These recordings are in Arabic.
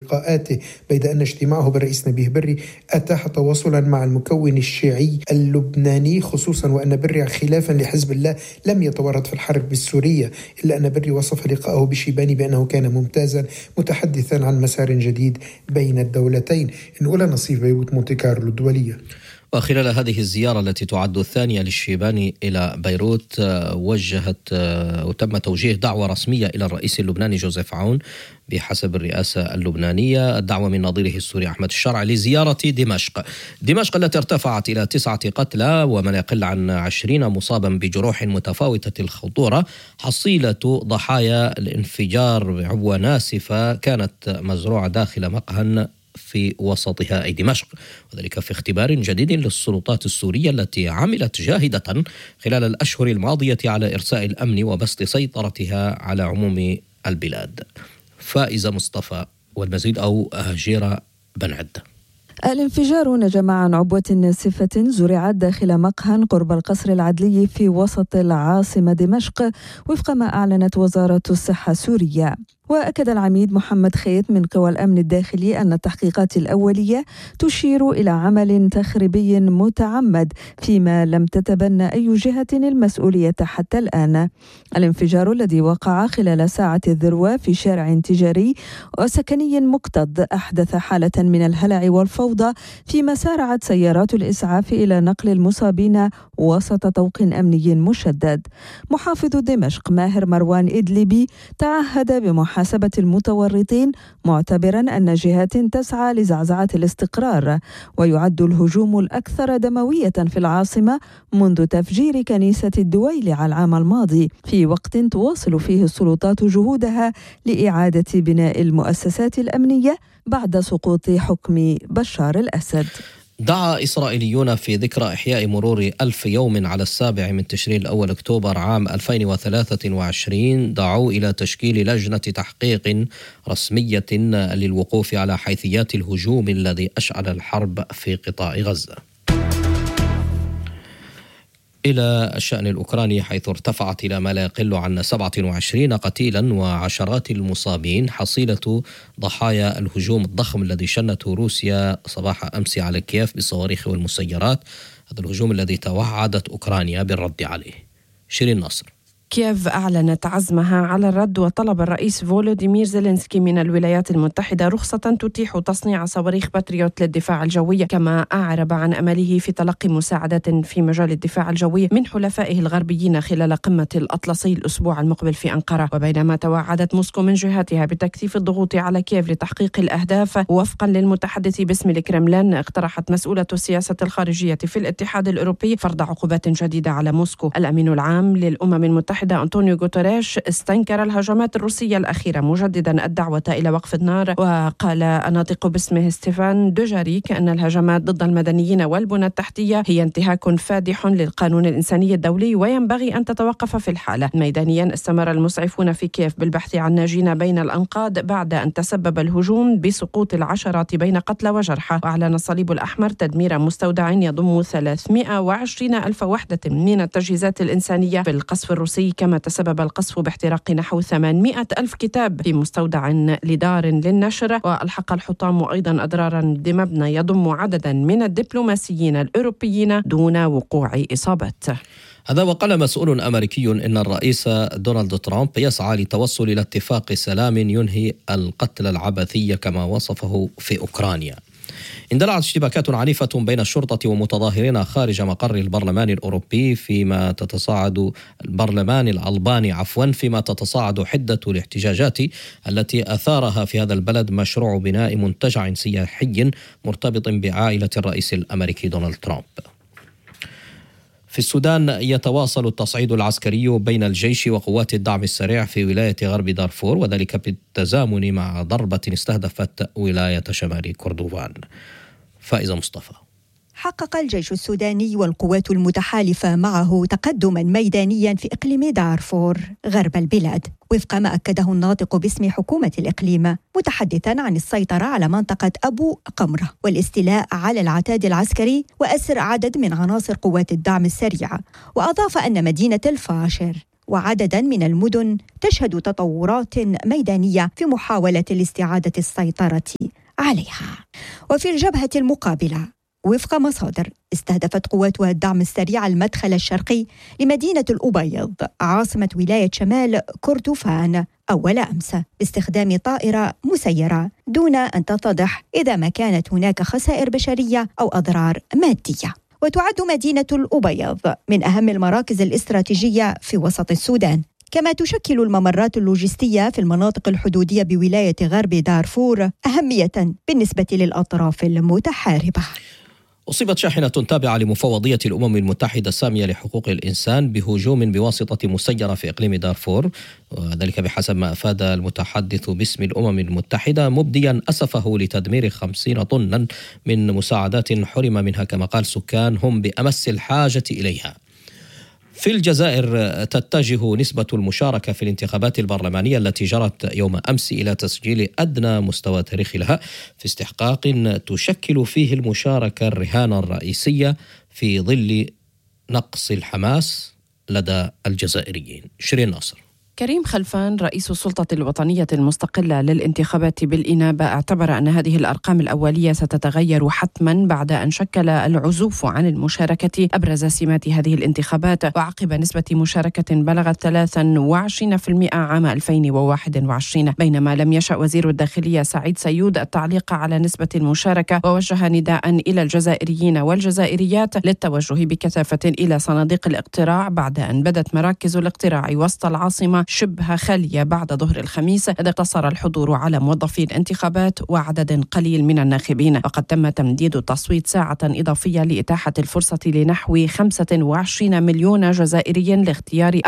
لقاءاته، بيد أن اجتماعه بالرئيس نبيه بري أتاح تواصلا مع المكون الشيعي اللبناني، خصوصا وأن بري خلافا لحزب الله لم يتورط في الحرب السورية، إلا أن بري وصف لقاءه بشيباني بأنه كان ممتازا، متحدثا عن مسار جديد بين الدولتين. إن أولى نصيف بيروت مونتي كارلو الدولية. وخلال هذه الزيارة التي تعد الثانية للشيباني إلى بيروت وتم توجيه دعوة رسمية إلى الرئيس اللبناني جوزيف عون بحسب الرئاسة اللبنانية، الدعوة من نظيره السوري أحمد الشرع لزيارة دمشق التي ارتفعت إلى 9 قتلى وما لا يقل عن 20 مصابا بجروح متفاوتة الخطورة، حصيلة ضحايا الانفجار بعبوة ناسفة كانت مزروعة داخل مقهى في وسطها أي دمشق، وذلك في اختبار جديد للسلطات السورية التي عملت جاهدة خلال الأشهر الماضية على إرساء الأمن وبسط سيطرتها على عموم البلاد. فائزة مصطفى والمزيد أو هجيرة بنعد. الانفجار نجم عن عبوة ناسفة زرعت داخل مقهى قرب القصر العدلي في وسط العاصمة دمشق وفق ما أعلنت وزارة الصحة السورية. وأكد العميد محمد خيط من قوى الأمن الداخلي أن التحقيقات الأولية تشير إلى عمل تخريبي متعمد فيما لم تتبنى أي جهة المسؤولية حتى الآن. الانفجار الذي وقع خلال ساعة الذروة في شارع تجاري وسكني مكتظ أحدث حالة من الهلع والفوضى فيما سارعت سيارات الإسعاف إلى نقل المصابين وسط طوق أمني مشدد. محافظ دمشق ماهر مروان إدليبي تعهد بمحاسبة المتورطين معتبرا أن جهات تسعى لزعزعة الاستقرار، ويعد الهجوم الأكثر دموية في العاصمة منذ تفجير كنيسة الدويلع العام الماضي، في وقت تواصل فيه السلطات جهودها لإعادة بناء المؤسسات الأمنية بعد سقوط حكم بشار الأسد. دعا إسرائيليون في ذكرى إحياء مرور 1000 يوم على 7 من تشرين الأول أكتوبر عام 2023 دعوا إلى تشكيل لجنة تحقيق رسمية للوقوف على حيثيات الهجوم الذي أشعل الحرب في قطاع غزة. إلى الشأن الأوكراني، حيث ارتفعت إلى ما لا يقل عن 27 قتيلا وعشرات المصابين حصيلة ضحايا الهجوم الضخم الذي شنته روسيا صباح أمس على كييف بالصواريخ والمسيرات، هذا الهجوم الذي توعدت أوكرانيا بالرد عليه. شيرين نصر. كييف أعلنت عزمها على الرد، وطلب الرئيس فولوديمير زيلينسكي من الولايات المتحدة رخصة تتيح تصنيع صواريخ باتريوت للدفاع الجوي، كما أعرب عن أمله في تلقي مساعدات في مجال الدفاع الجوي من حلفائه الغربيين خلال قمة الأطلسي الأسبوع المقبل في أنقرة. وبينما توعدت موسكو من جهتها بتكثيف الضغوط على كييف لتحقيق الأهداف وفقا للمتحدث باسم الكرملين، اقترحت مسؤولة السياسة الخارجية في الاتحاد الأوروبي فرض عقوبات جديدة على موسكو. الأمين العام للأمم المتحدة أنطونيو غوتيريش استنكر الهجمات الروسية الأخيرة مجددا الدعوة إلى وقف النار، وقال الناطق باسمه ستيفان دوجاريك أن الهجمات ضد المدنيين والبنى التحتية هي انتهاك فادح للقانون الإنساني الدولي وينبغي أن تتوقف في الحالة. ميدانيا استمر المسعفون في كييف بالبحث عن ناجين بين الأنقاض بعد أن تسبب الهجوم بسقوط العشرات بين قتلى وجرحى. وأعلن الصليب الأحمر تدمير مستودع يضم 320 ألف وحدة من التجهيزات الإنسانية في القصف الروسي، كما تسبب القصف باحتراق نحو 800 ألف كتاب في مستودع لدار للنشر. وألحق الحطام أيضا أضرارا بمبنى يضم عددا من الدبلوماسيين الأوروبيين دون وقوع إصابات. هذا وقال مسؤول أمريكي إن الرئيس دونالد ترامب يسعى للتوصل إلى اتفاق سلام ينهي القتل العبثي كما وصفه في أوكرانيا. اندلعت اشتباكات عنيفة بين الشرطة ومتظاهرين خارج مقر البرلمان الأوروبي فيما تتصاعد البرلمان الألباني فيما تتصاعد حدة الاحتجاجات التي أثارها في هذا البلد مشروع بناء منتجع سياحي مرتبط بعائلة الرئيس الأمريكي دونالد ترامب. في السودان يتواصل التصعيد العسكري بين الجيش وقوات الدعم السريع في ولاية غرب دارفور، وذلك بالتزامن مع ضربة استهدفت ولاية شمال كردوفان. فائزة مصطفى. حقق الجيش السوداني والقوات المتحالفة معه تقدما ميدانيا في إقليم دارفور غرب البلاد، وفق ما أكده الناطق باسم حكومة الإقليم متحدثا عن السيطرة على منطقة أبو قمرة والاستيلاء على العتاد العسكري وأسر عدد من عناصر قوات الدعم السريع. وأضاف أن مدينة الفاشر وعددا من المدن تشهد تطورات ميدانية في محاولة لاستعادة السيطرة عليها. وفي الجبهة المقابلة، وفق مصادر، استهدفت قواتها الدعم السريع المدخل الشرقي لمدينة الأبيض عاصمة ولاية شمال كردفان أول أمس باستخدام طائرة مسيرة، دون أن تتضح إذا ما كانت هناك خسائر بشرية أو أضرار مادية. وتعد مدينة الأبيض من أهم المراكز الاستراتيجية في وسط السودان، كما تشكل الممرات اللوجستية في المناطق الحدودية بولاية غرب دارفور أهمية بالنسبة للأطراف المتحاربة. أصيبت شاحنة تابعة لمفوضية الأمم المتحدة السامية لحقوق الإنسان بهجوم بواسطة مسيرة في إقليم دارفور، وذلك بحسب ما أفاد المتحدث باسم الأمم المتحدة، مبديا أسفه لتدمير 50 طنا من مساعدات حرم منها، كما قال سكان هم بأمس الحاجة إليها. في الجزائر تتجه نسبة المشاركة في الانتخابات البرلمانية التي جرت يوم أمس إلى تسجيل أدنى مستوى تاريخي لها، في استحقاق تشكل فيه المشاركة الرهانة الرئيسية في ظل نقص الحماس لدى الجزائريين. شيرين ناصر. كريم خلفان رئيس السلطة الوطنية المستقلة للانتخابات بالإنابة اعتبر أن هذه الأرقام الأولية ستتغير حتما بعد أن شكل العزوف عن المشاركة أبرز سمات هذه الانتخابات، وعقب نسبة مشاركة بلغت 23% عام 2021، بينما لم يشأ وزير الداخلية سعيد سيود التعليق على نسبة المشاركة، ووجه نداء إلى الجزائريين والجزائريات للتوجه بكثافة إلى صناديق الاقتراع بعد أن بدت مراكز الاقتراع وسط العاصمة شبه خالية بعد ظهر الخميس، إذ اقتصر الحضور على موظفي الانتخابات وعدد قليل من الناخبين. وقد تم تمديد التصويت ساعة إضافية لإتاحة الفرصة لنحو 25 مليون جزائري لاختيار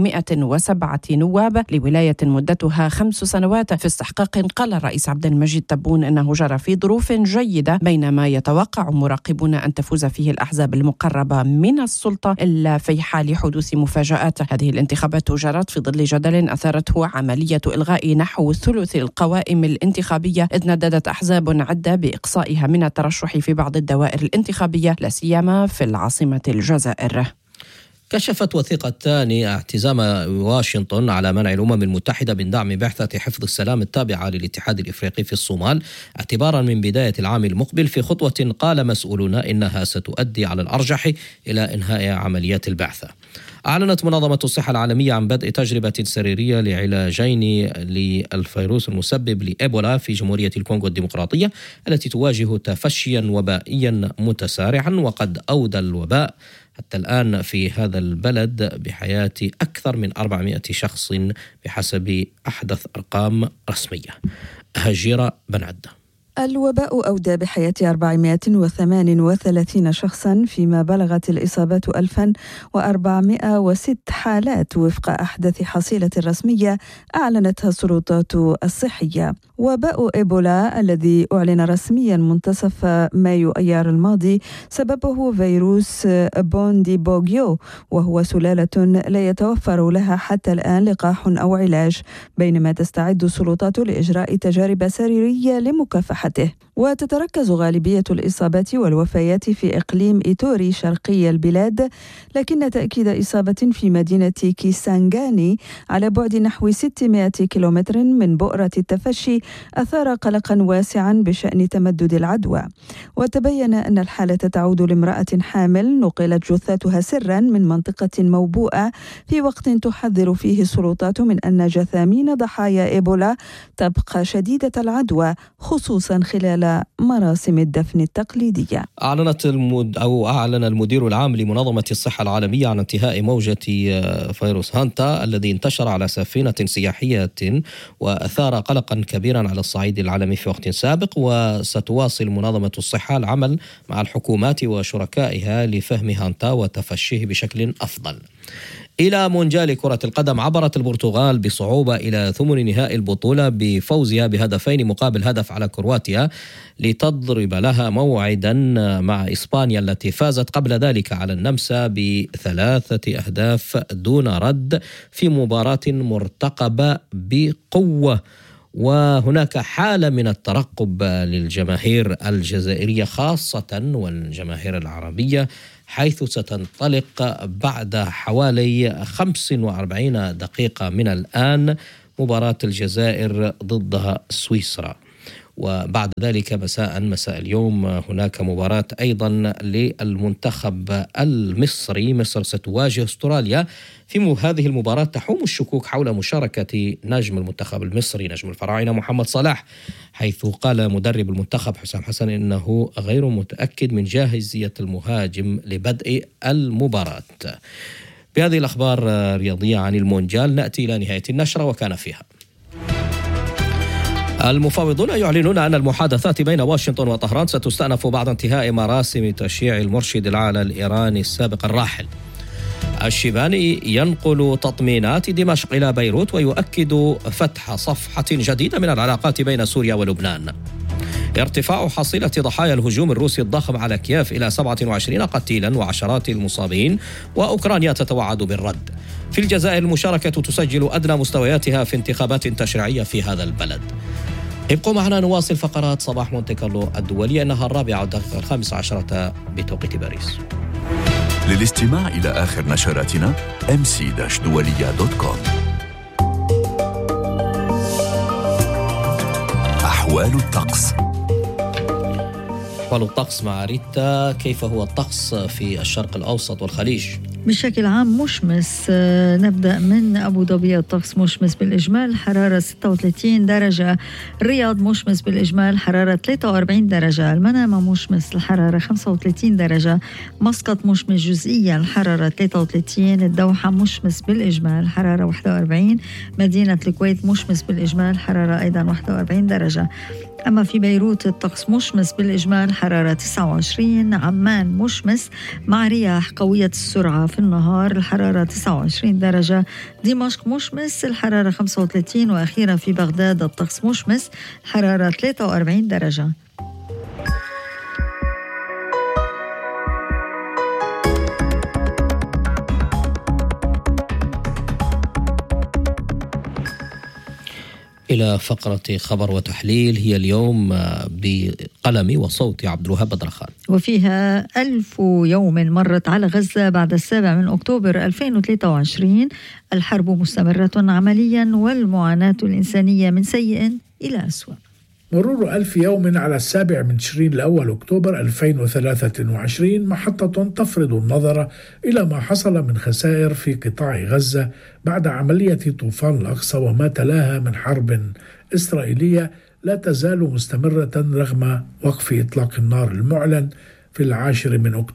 407 نواب لولاية مدتها 5 سنوات، في استحقاق قال الرئيس عبد المجيد تبون إنه جرى في ظروف جيدة، بينما يتوقع مراقبون أن تفوز فيه الأحزاب المقربة من السلطة إلا في حال حدوث مفاجآت. هذه الانتخابات جرت في ظل جدل أثارته عملية إلغاء نحو ثلث القوائم الانتخابية، إذ نددت أحزاب عدة بإقصائها من الترشح في بعض الدوائر الانتخابية، لا سيما في العاصمة الجزائر. كشفت وثيقتان اعتزام واشنطن على منع الأمم المتحدة من دعم بعثة حفظ السلام التابعة للاتحاد الإفريقي في الصومال اعتبارا من بداية العام المقبل، في خطوة قال مسؤولون إنها ستؤدي على الأرجح إلى إنهاء عمليات البعثة. أعلنت منظمة الصحة العالمية عن بدء تجربة سريرية لعلاجين للفيروس المسبب لإيبولا في جمهورية الكونغو الديمقراطية التي تواجه تفشيا وبائيا متسارعا، وقد أودى الوباء حتى الآن في هذا البلد بحياة أكثر من 400 شخص بحسب أحدث أرقام رسمية. هجيرة بن عدة. الوباء أودى بحياة 438 شخصا، فيما بلغت الإصابات 1406 حالات وفق أحدث حصيلة رسمية أعلنتها السلطات الصحية. وباء إيبولا الذي أعلن رسميا منتصف مايو أيار الماضي سببه فيروس بوندي بوغيو، وهو سلالة لا يتوفر لها حتى الآن لقاح أو علاج، بينما تستعد السلطات لإجراء تجارب سريرية لمكافحته. وتتركز غالبية الإصابات والوفيات في إقليم إيتوري شرقي البلاد، لكن تأكيد إصابة في مدينة كيسانغاني على بعد نحو 600 كيلومتر من بؤرة التفشي أثار قلقا واسعا بشأن تمدد العدوى. وتبين أن الحالة تعود لامرأة حامل نقلت جثتها سرا من منطقة موبوءة، في وقت تحذر فيه السلطات من أن جثامين ضحايا إيبولا تبقى شديدة العدوى، خصوصا خلال مراسم الدفن التقليدية. أعلن المدير العام لمنظمة الصحة العالمية عن انتهاء موجة فيروس هانتا الذي انتشر على سفينة سياحية وأثار قلقا كبيرا على الصعيد العالمي في وقت سابق. وستواصل منظمة الصحة العمل مع الحكومات وشركائها لفهم هانتا وتفشيه بشكل أفضل. إلى مونديال كرة القدم، عبرت البرتغال بصعوبة إلى ثمن نهائي البطولة بفوزها بهدفين مقابل هدف على كرواتيا، لتضرب لها موعدا مع إسبانيا التي فازت قبل ذلك على النمسا ب3 أهداف دون رد في مباراة مرتقبة بقوة. وهناك حالة من الترقب للجماهير الجزائرية خاصة والجماهير العربية، حيث ستنطلق بعد حوالي 45 دقيقة من الآن مباراة الجزائر ضد سويسرا. وبعد ذلك مساء اليوم هناك مباراة أيضا للمنتخب المصري. مصر ستواجه أستراليا. في هذه المباراة تحوم الشكوك حول مشاركة نجم المنتخب المصري نجم الفراعنة محمد صلاح، حيث قال مدرب المنتخب حسام حسن إنه غير متأكد من جاهزية المهاجم لبدء المباراة. بهذه الأخبار الرياضية عن المونديال نأتي إلى نهاية النشرة وكان فيها. المفاوضون يعلنون أن المحادثات بين واشنطن وطهران ستستأنف بعد انتهاء مراسم تشييع المرشد الأعلى الإيراني السابق الراحل. الشيباني ينقل تطمينات دمشق إلى بيروت ويؤكد فتح صفحة جديدة من العلاقات بين سوريا ولبنان. ارتفاع حصيلة ضحايا الهجوم الروسي الضخم على كييف إلى 27 قتيلا وعشرات المصابين، وأوكرانيا تتوعد بالرد. في الجزائر المشاركة تسجل أدنى مستوياتها في انتخابات تشريعية في هذا البلد. ابقوا معنا نواصل فقرات صباح مونتي كارلو الدولية، إنها 4:15 بتوقيت باريس. للاستماع إلى آخر نشراتنا mc-dualiya.com. أحوال الطقس. أحوال الطقس مع ريتا. كيف هو الطقس في الشرق الأوسط والخليج؟ بشكل عام مشمس. نبدأ من أبو ظبي، الطقس مشمس بالإجمال، حرارة 36 درجة. الرياض مشمس بالإجمال، حرارة 43 درجة. المنامة مشمس، الحرارة 35 درجة. مسقط مشمس جزئيا، الحرارة 33. الدوحة مشمس بالإجمال، حرارة 41. مدينة الكويت مشمس بالإجمال، حرارة أيضا 41 درجة. أما في بيروت الطقس مشمس بالإجمال، حرارة 29. عمان مشمس مع رياح قوية السرعة في النهار، الحرارة 29 درجة. دمشق مشمس، الحرارة 35. وأخيرا في بغداد الطقس مشمس، الحرارة 43 درجة. إلى فقرة خبر وتحليل، هي اليوم بقلمي وصوتي عبد الوهاب بدرخان. وفيها 1000 يوم مرت على غزة بعد 7 أكتوبر 2023. الحرب مستمرة عمليا والمعاناة الإنسانية من سيء إلى أسوأ. مرور 1000 يوم على 7 تشرين الأول أكتوبر 2023 محطة تفرض النظر إلى ما حصل من خسائر في قطاع غزة بعد عملية طوفان الأقصى وما تلاها من حرب إسرائيلية لا تزال مستمرة رغم وقف إطلاق النار المعلن في 10 أكتوبر.